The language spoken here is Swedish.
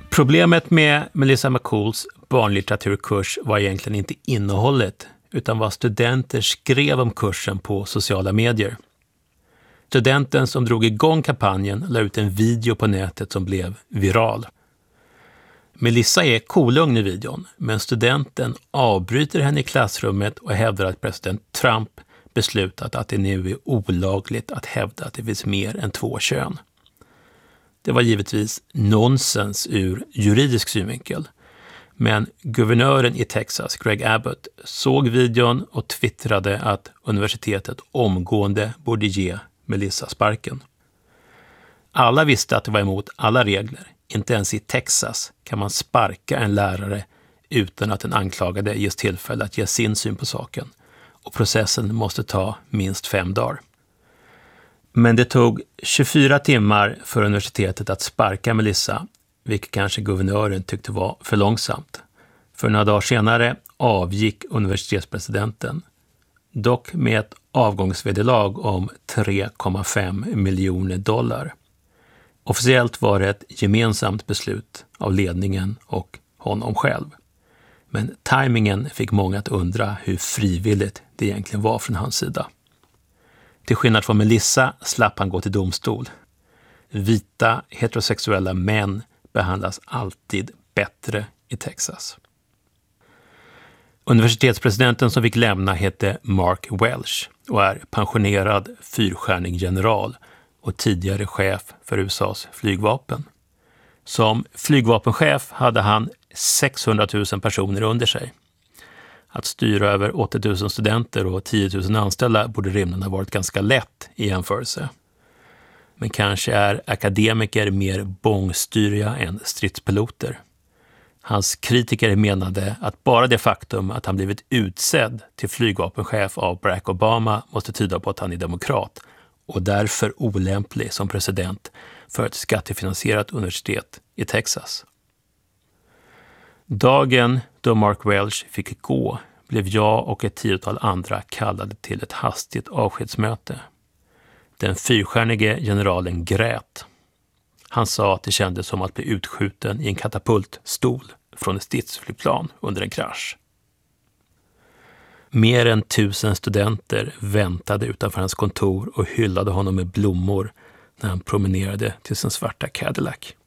Problemet med Melissa McCools barnlitteraturkurs var egentligen inte innehållet utan vad studenter skrev om kursen på sociala medier. Studenten som drog igång kampanjen la ut en video på nätet som blev viral. Melissa är kolugn i videon, men studenten avbryter henne i klassrummet och hävdar att president Trump beslutat att det nu är olagligt att hävda att det finns mer än 2 kön. Det var givetvis nonsens ur juridisk synvinkel. Men guvernören i Texas, Greg Abbott, såg videon och twittrade att universitetet omgående borde ge Melissa sparken. Alla visste att det var emot alla regler. Inte ens i Texas kan man sparka en lärare utan att den anklagade ges tillfälle att ge sin syn på saken. Och processen måste ta minst 5 dagar. Men det tog 24 timmar för universitetet att sparka Melissa, vilket kanske guvernören tyckte var för långsamt. För några dagar senare avgick universitetspresidenten, dock med ett avgångsvederlag om $3,5 miljoner. Officiellt var det ett gemensamt beslut av ledningen och honom själv. Men timingen fick många att undra hur frivilligt det egentligen var från hans sida. Till skillnad från Melissa slapp han gå till domstol. Vita heterosexuella män behandlas alltid bättre i Texas. Universitetspresidenten som fick lämna hette Mark Welch och är pensionerad 4-stjärnig general och tidigare chef för USAs flygvapen. Som flygvapenchef hade han 600 000 personer under sig. Att styra över 80 000 studenter och 10 000 anställda borde rimligen ha varit ganska lätt i jämförelse. Men kanske är akademiker mer bångstyriga än stridspiloter. Hans kritiker menade att bara det faktum att han blivit utsedd till flygvapenchef av Barack Obama måste tyda på att han är demokrat och därför olämplig som president för ett skattefinansierat universitet i Texas. Dagen då Mark Welch fick gå blev jag och ett 10-tal andra kallade till ett hastigt avskedsmöte. Den 4-stjärnige generalen grät. Han sa att det kändes som att bli utskjuten i en katapultstol från ett stridsflygplan under en krasch. Mer än 1000 studenter väntade utanför hans kontor och hyllade honom med blommor när han promenerade till sin svarta Cadillac.